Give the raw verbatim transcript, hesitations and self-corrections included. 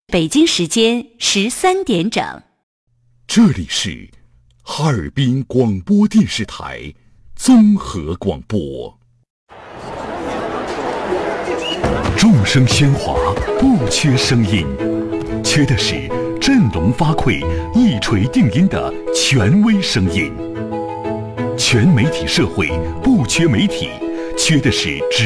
北京时间十三点整。 这里是哈尔滨广播电视台综合广播。众生喧哗，不缺声音，缺的是振聋发聩、一锤定音的权威声音。全媒体社会不缺媒体，缺的是直